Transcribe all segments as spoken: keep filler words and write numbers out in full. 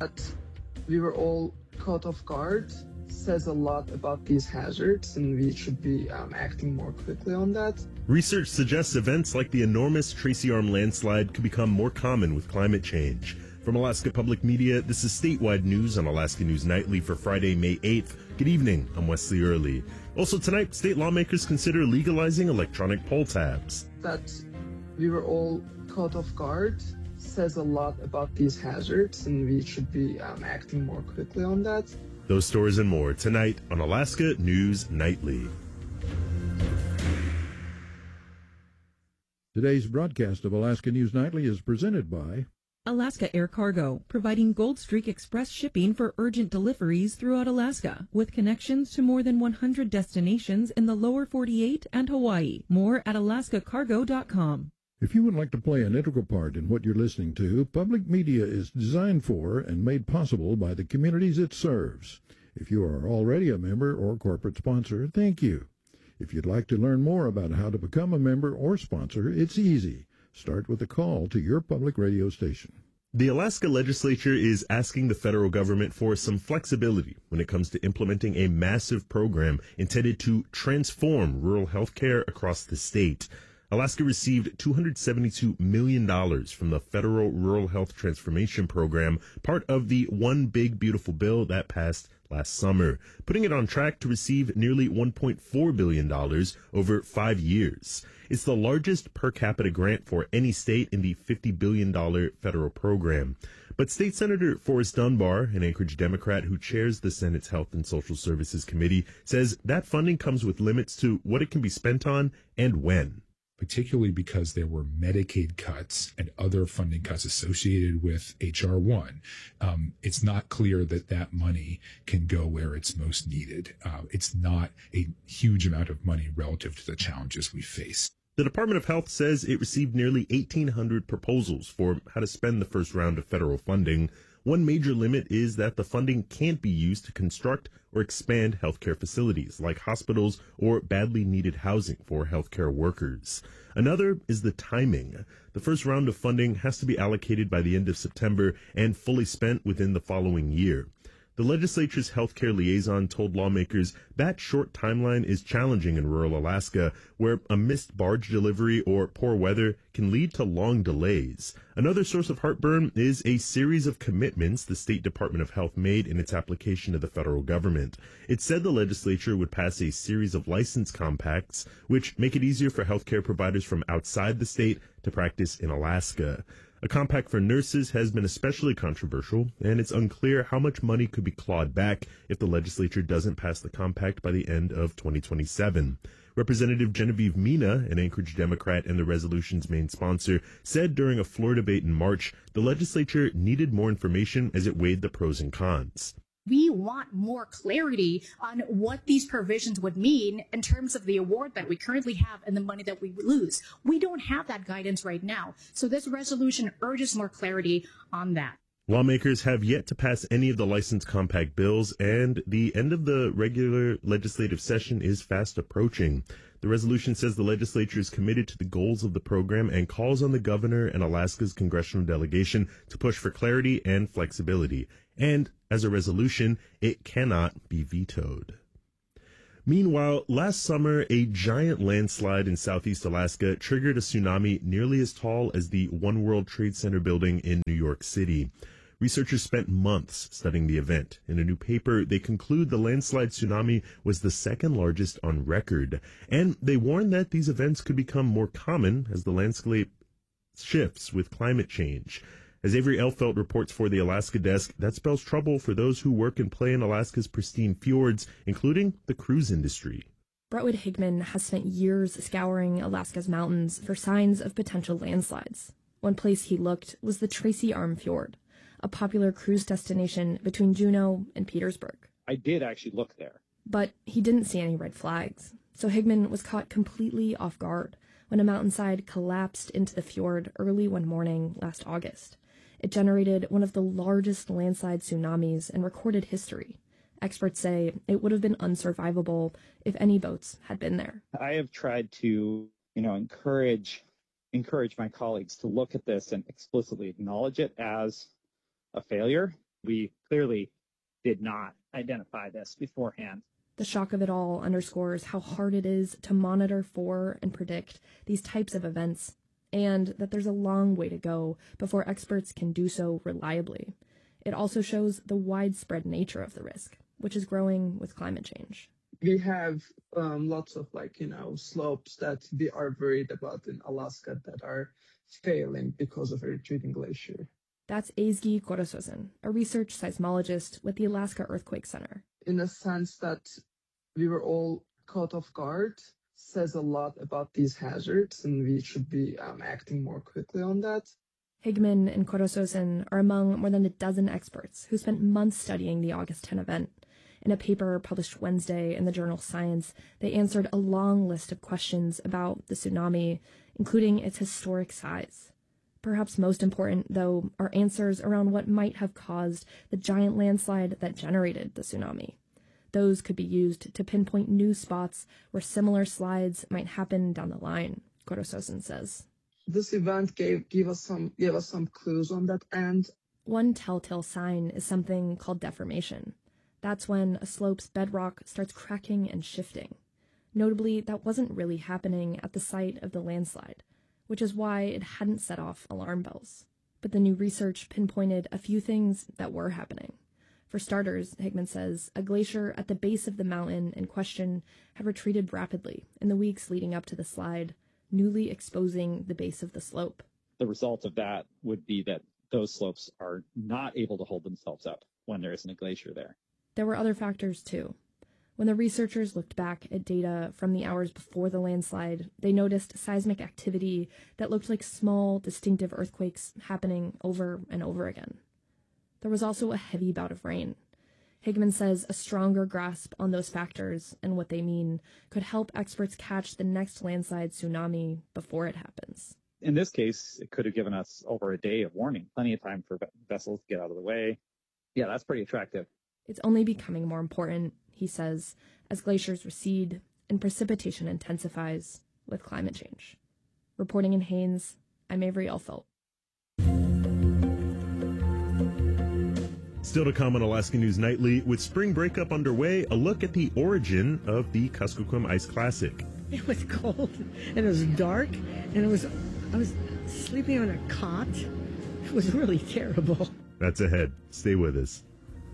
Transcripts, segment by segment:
That we were all caught off guard says a lot about these hazards, and we should be um, acting more quickly on that. Research suggests events like the enormous Tracy Arm landslide could become more common with climate change. From Alaska Public Media, this is statewide news on Alaska News Nightly for Friday, May eighth. Good evening, I'm Wesley Early. Also tonight, state lawmakers consider legalizing electronic poll tabs. That we were all caught off guard says a lot about these hazards, and we should be um, acting more quickly on that. Those stories and more tonight on Alaska News Nightly. Today's broadcast of Alaska News Nightly is presented by Alaska Air Cargo, providing Gold Streak Express shipping for urgent deliveries throughout Alaska, with connections to more than one hundred destinations in the lower forty-eight and Hawaii. More at alaska cargo dot com. If you would like to play an integral part in what you're listening to, public media is designed for and made possible by the communities it serves. If you are already a member or corporate sponsor, thank you. If you'd like to learn more about how to become a member or sponsor, it's easy. Start with a call to your public radio station. The Alaska legislature is asking the federal government for some flexibility when it comes to implementing a massive program intended to transform rural health care across the state. Alaska received two hundred seventy-two million dollars from the Federal Rural Health Transformation Program, part of the One Big Beautiful Bill that passed last summer, putting it on track to receive nearly one point four billion dollars over five years. It's the largest per capita grant for any state in the fifty billion dollars federal program. But State Senator Forrest Dunbar, an Anchorage Democrat who chairs the Senate's Health and Social Services Committee, says that funding comes with limits to what it can be spent on and when. Particularly because there were Medicaid cuts and other funding cuts associated with H R one. Um, it's not clear that that money can go where it's most needed. Uh, it's not a huge amount of money relative to the challenges we face. The Department of Health says it received nearly eighteen hundred proposals for how to spend the first round of federal funding. One major limit is that the funding can't be used to construct or expand healthcare facilities like hospitals or badly needed housing for healthcare workers. Another is the timing. The first round of funding has to be allocated by the end of September and fully spent within the following year. The legislature's healthcare liaison told lawmakers that short timeline is challenging in rural Alaska, where a missed barge delivery or poor weather can lead to long delays. Another source of heartburn is a series of commitments the State Department of Health made in its application to the federal government. It said the legislature would pass a series of license compacts, which make it easier for healthcare providers from outside the state to practice in Alaska. A compact for nurses has been especially controversial, and it's unclear how much money could be clawed back if the legislature doesn't pass the compact by the end of twenty twenty-seven. Representative Genevieve Mina, an Anchorage Democrat and the resolution's main sponsor, said during a floor debate in March the legislature needed more information as it weighed the pros and cons. We want more clarity on what these provisions would mean in terms of the award that we currently have and the money that we lose. We don't have that guidance right now. So this resolution urges more clarity on that. Lawmakers have yet to pass any of the license compact bills, and the end of the regular legislative session is fast approaching. The resolution says the legislature is committed to the goals of the program and calls on the governor and Alaska's congressional delegation to push for clarity and flexibility. And as a resolution, it cannot be vetoed. Meanwhile, last summer, a giant landslide in southeast Alaska triggered a tsunami nearly as tall as the One World Trade Center building in New York City. Researchers spent months studying the event. In a new paper, they conclude the landslide tsunami was the second largest on record. And they warn that these events could become more common as the landscape shifts with climate change. As Avery Elfelt reports for the Alaska Desk, that spells trouble for those who work and play in Alaska's pristine fjords, including the cruise industry. Brentwood Higman has spent years scouring Alaska's mountains for signs of potential landslides. One place he looked was the Tracy Arm Fjord, a popular cruise destination between Juneau and Petersburg. I did actually look there. But he didn't see any red flags, so Higman was caught completely off guard when a mountainside collapsed into the fjord early one morning last August. It generated one of the largest landslide tsunamis in recorded history. Experts say it would have been unsurvivable if any boats had been there. I have tried to, you know, encourage encourage my colleagues to look at this and explicitly acknowledge it as a failure We clearly did not identify this beforehand. The shock of it all underscores how hard it is to monitor for and predict these types of events, and that there's a long way to go before experts can do so reliably. It also shows the widespread nature of the risk, which is growing with climate change. We have um, lots of like, you know, slopes that we are worried about in Alaska that are failing because of a retreating glacier. That's Ezgi Korososen, a research seismologist with the Alaska Earthquake Center. In a sense that we were all caught off guard, says a lot about these hazards, and we should be um, acting more quickly on that. Higman and Korososen are among more than a dozen experts who spent months studying the August tenth event. In a paper published Wednesday in the journal Science, they answered a long list of questions about the tsunami, including its historic size. Perhaps most important, though, are answers around what might have caused the giant landslide that generated the tsunami. Those could be used to pinpoint new spots where similar slides might happen down the line, Korososen says. This event gave, gave us some gave us some clues on that end. One telltale sign is something called deformation. That's when a slope's bedrock starts cracking and shifting. Notably, that wasn't really happening at the site of the landslide, which is why it hadn't set off alarm bells. But the new research pinpointed a few things that were happening. For starters, Higman says, a glacier at the base of the mountain in question had retreated rapidly in the weeks leading up to the slide, newly exposing the base of the slope. The result of that would be that those slopes are not able to hold themselves up when there isn't a glacier there. There were other factors, too. When the researchers looked back at data from the hours before the landslide, they noticed seismic activity that looked like small, distinctive earthquakes happening over and over again. There was also a heavy bout of rain. Higman says a stronger grasp on those factors and what they mean could help experts catch the next landslide tsunami before it happens. In this case, it could have given us over a day of warning, plenty of time for vessels to get out of the way. Yeah, that's pretty attractive. It's only becoming more important, he says, as glaciers recede and precipitation intensifies with climate change. Reporting in Haines, I'm Avery Elfelt. Still to come on Alaska News Nightly, with spring breakup underway, a look at the origin of the Kuskokwim Ice Classic. It was cold, and it was dark, and it was I was sleeping on a cot. It was really terrible. That's ahead. Stay with us.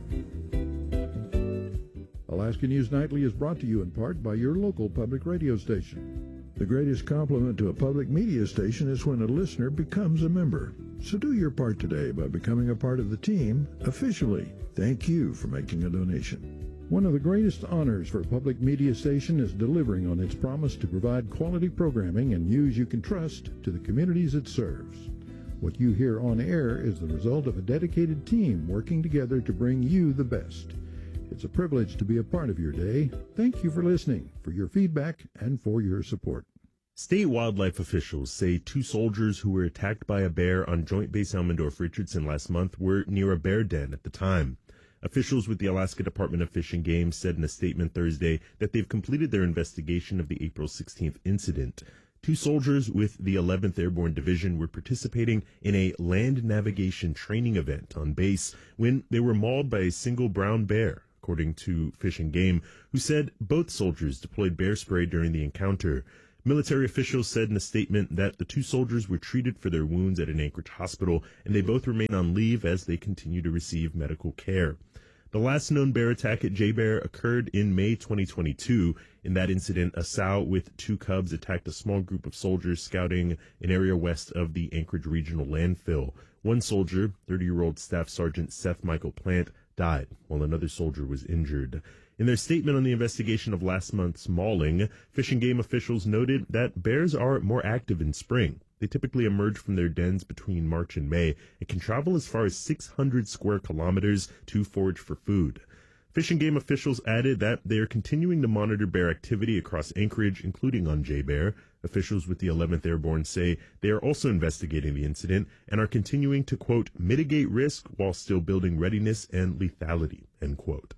Alaska News Nightly is brought to you in part by your local public radio station. The greatest compliment to a public media station is when a listener becomes a member. So do your part today by becoming a part of the team officially. Thank you for making a donation. One of the greatest honors for a public media station is delivering on its promise to provide quality programming and news you can trust to the communities it serves. What you hear on air is the result of a dedicated team working together to bring you the best. It's a privilege to be a part of your day. Thank you for listening, for your feedback, and for your support. State wildlife officials say two soldiers who were attacked by a bear on Joint Base Elmendorf-Richardson last month were near a bear den at the time. Officials with the Alaska Department of Fish and Game said in a statement Thursday that they've completed their investigation of the April sixteenth incident. Two soldiers with the eleventh Airborne Division were participating in a land navigation training event on base when they were mauled by a single brown bear, according to Fish and Game, who said both soldiers deployed bear spray during the encounter. Military officials said in a statement that the two soldiers were treated for their wounds at an Anchorage hospital, and they both remain on leave as they continue to receive medical care. The last known bear attack at J-Bear occurred in May twenty twenty-two. In that incident, a sow with two cubs attacked a small group of soldiers scouting an area west of the Anchorage Regional Landfill. One soldier, thirty-year-old Staff Sergeant Seth Michael Plant, died, while another soldier was injured. In their statement on the investigation of last month's mauling, Fish and Game officials noted that bears are more active in spring. They typically emerge from their dens between March and May and can travel as far as six hundred square kilometers to forage for food. Fish and Game officials added that they are continuing to monitor bear activity across Anchorage, including on J-Bear. Officials with the eleventh Airborne say they are also investigating the incident and are continuing to, quote, mitigate risk while still building readiness and lethality, end quote.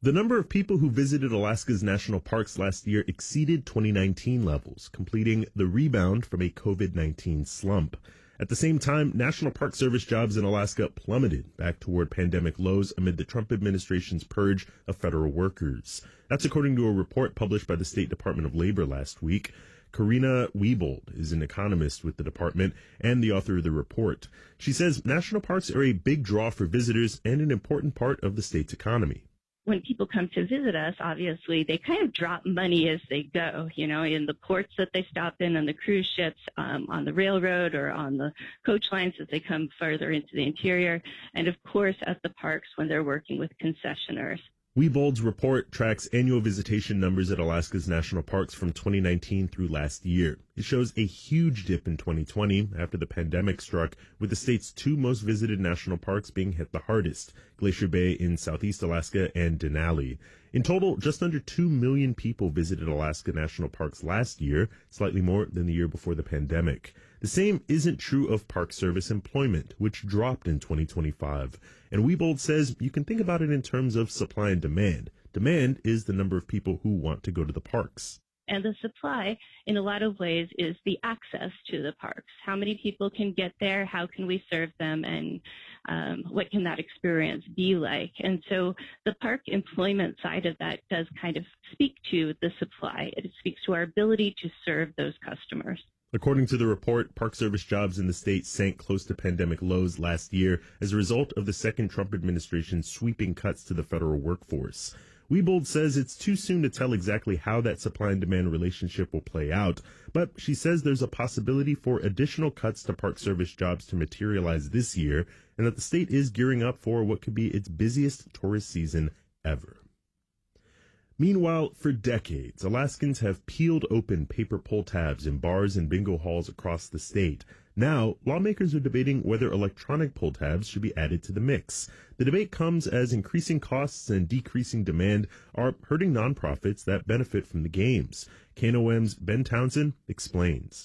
The number of people who visited Alaska's national parks last year exceeded twenty nineteen levels, completing the rebound from a COVID nineteen slump. At the same time, National Park Service jobs in Alaska plummeted back toward pandemic lows amid the Trump administration's purge of federal workers. That's according to a report published by the State Department of Labor last week. Karina Wiebold is an economist with the department and the author of the report. She says national parks are a big draw for visitors and an important part of the state's economy. When people come to visit us, obviously, they kind of drop money as they go, you know, in the ports that they stop in, on the cruise ships, um, on the railroad, or on the coach lines as they come further into the interior, and, of course, at the parks when they're working with concessionaires. Wiebold's report tracks annual visitation numbers at Alaska's national parks from twenty nineteen through last year. It shows a huge dip in twenty twenty after the pandemic struck, with the state's two most visited national parks being hit the hardest, Glacier Bay in southeast Alaska and Denali. In total, just under two million people visited Alaska national parks last year, slightly more than the year before the pandemic. The same isn't true of Park Service employment, which dropped in twenty twenty-five. And Wiebold says you can think about it in terms of supply and demand. Demand is the number of people who want to go to the parks. And the supply, in a lot of ways, is the access to the parks. How many people can get there? How can we serve them? And um, what can that experience be like? And so the park employment side of that does kind of speak to the supply. It speaks to our ability to serve those customers. According to the report, Park Service jobs in the state sank close to pandemic lows last year as a result of the second Trump administration's sweeping cuts to the federal workforce. Wiebold says it's too soon to tell exactly how that supply and demand relationship will play out, but she says there's a possibility for additional cuts to Park Service jobs to materialize this year, and that the state is gearing up for what could be its busiest tourist season ever. Meanwhile, for decades, Alaskans have peeled open paper pull tabs in bars and bingo halls across the state. Now, lawmakers are debating whether electronic pull tabs should be added to the mix. The debate comes as increasing costs and decreasing demand are hurting nonprofits that benefit from the games. K N O M's Ben Townsend explains.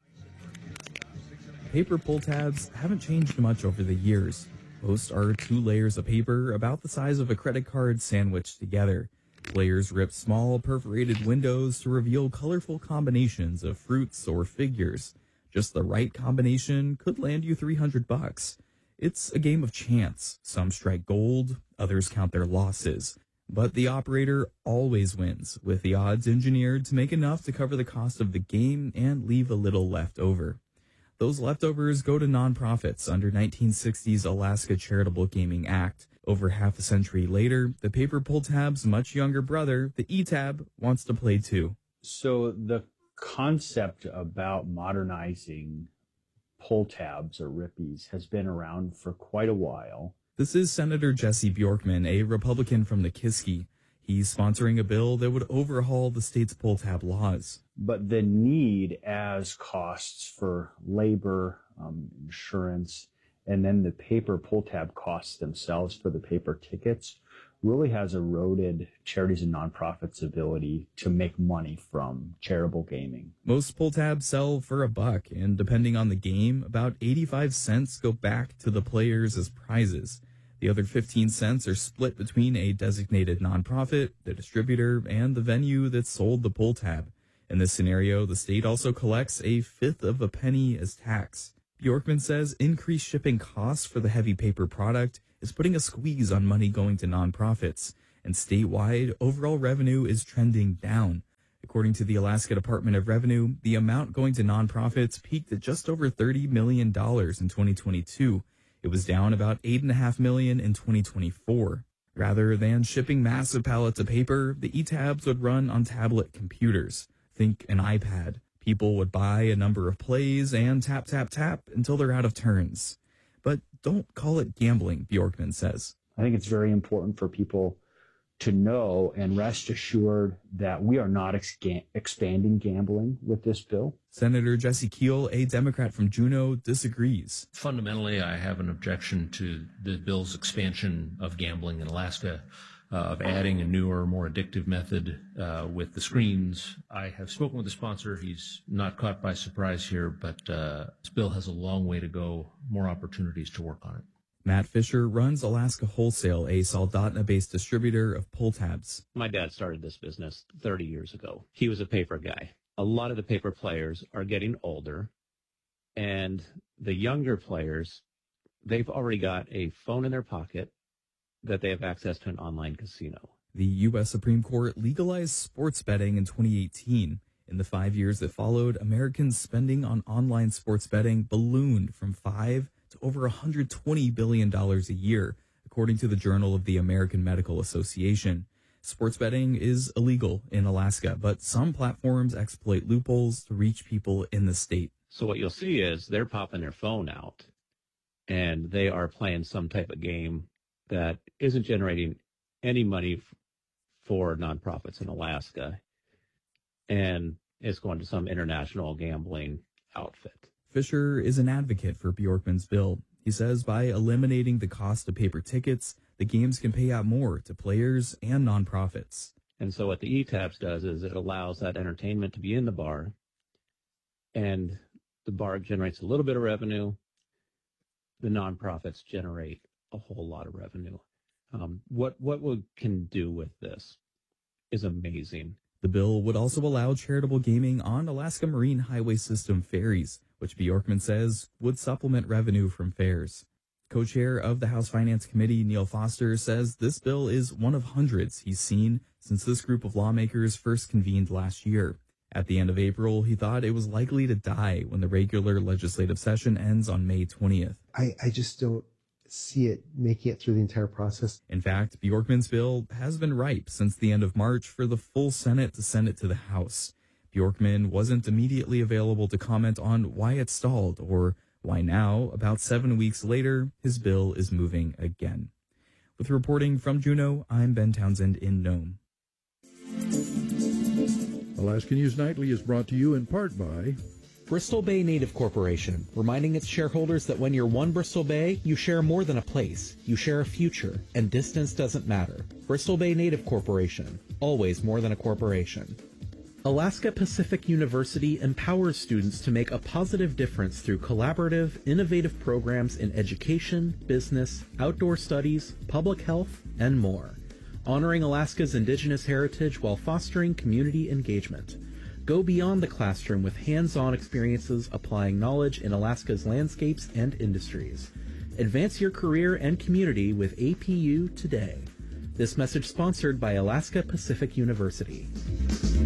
Paper pull tabs haven't changed much over the years. Most are two layers of paper about the size of a credit card sandwiched together. Players rip small perforated windows to reveal colorful combinations of fruits or figures. Just the right combination could land you three hundred bucks. It's a game of chance. Some strike gold, others count their losses. But the operator always wins, with the odds engineered to make enough to cover the cost of the game and leave a little left over. Those leftovers go to nonprofits under nineteen sixties Alaska Charitable Gaming Act. Over half a century later, the paper pull tab's much younger brother, the E-tab, wants to play too. So the concept about modernizing pull tabs or rippies has been around for quite a while. This is Senator Jesse Bjorkman, a Republican from the Kiski. He's sponsoring a bill that would overhaul the state's pull tab laws. But the need as costs for labor, um, insurance, and then the paper pull tab costs themselves for the paper tickets really has eroded charities and nonprofits' ability to make money from charitable gaming. Most pull tabs sell for a buck, and depending on the game, about eighty-five cents go back to the players as prizes. The other fifteen cents are split between a designated nonprofit, the distributor, and the venue that sold the pull tab. In this scenario, the state also collects a fifth of a penny as tax. Bjorkman says increased shipping costs for the heavy paper product is putting a squeeze on money going to nonprofits, and statewide overall revenue is trending down. According to the Alaska Department of Revenue, the amount going to nonprofits peaked at just over thirty million dollars in twenty twenty-two. It was down about eight point five million dollars in twenty twenty-four. Rather than shipping massive pallets of paper, the E-tabs would run on tablet computers. Think an iPad. People would buy a number of plays and tap, tap, tap until they're out of turns. But don't call it gambling, Bjorkman says. I think it's very important for people to know and rest assured that we are not ex- expanding gambling with this bill. Senator Jesse Keel, a Democrat from Juneau, disagrees. Fundamentally, I have an objection to the bill's expansion of gambling in Alaska. Uh, of adding a newer, more addictive method uh, with the screens. I have spoken with the sponsor. He's not caught by surprise here, but uh, this bill has a long way to go, more opportunities to work on it. Matt Fisher runs Alaska Wholesale, a Soldotna-based distributor of pull tabs. My dad started this business thirty years ago. He was a paper guy. A lot of the paper players are getting older, and the younger players, they've already got a phone in their pocket that they have access to an online casino. The U S Supreme Court legalized sports betting in twenty eighteen. In the five years that followed, Americans' spending on online sports betting ballooned from five to over one hundred twenty billion dollars a year, according to the Journal of the American Medical Association. Sports betting is illegal in Alaska, but some platforms exploit loopholes to reach people in the state. So what you'll see is they're popping their phone out, and they are playing some type of game that isn't generating any money f- for nonprofits in Alaska, and it's going to some international gambling outfit. Fisher is an advocate for Bjorkman's bill. He says by eliminating the cost of paper tickets, the games can pay out more to players and nonprofits. And so what the E TABS does is it allows that entertainment to be in the bar, and the bar generates a little bit of revenue. The nonprofits generate a whole lot of revenue. Um, what what we can do with this is amazing. The bill would also allow charitable gaming on Alaska Marine Highway System ferries, which Bjorkman says would supplement revenue from fares. Co-chair of the House Finance Committee, Neil Foster, says this bill is one of hundreds he's seen since this group of lawmakers first convened last year. At the end of April, he thought it was likely to die when the regular legislative session ends on May twentieth. I, I just don't see it making it through the entire process. In fact, Bjorkman's bill has been ripe since the end of March for the full Senate to send it to the House. Bjorkman wasn't immediately available to comment on why it stalled or why now, about seven weeks later, his bill is moving again. With reporting from Juneau, I'm Ben Townsend in Nome. Alaska News Nightly is brought to you in part by Bristol Bay Native Corporation, reminding its shareholders that when you're one Bristol Bay, you share more than a place. You share a future, and distance doesn't matter. Bristol Bay Native Corporation, always more than a corporation. Alaska Pacific University empowers students to make a positive difference through collaborative, innovative programs in education, business, outdoor studies, public health, and more, honoring Alaska's indigenous heritage while fostering community engagement. Go beyond the classroom with hands-on experiences applying knowledge in Alaska's landscapes and industries. Advance your career and community with A P U today. This message sponsored by Alaska Pacific University.